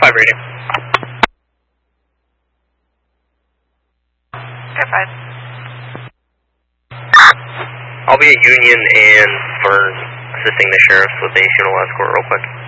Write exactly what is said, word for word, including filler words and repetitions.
five rating. ten five. I'll be at Union and Fern assisting the sheriffs with a funeral escort real quick.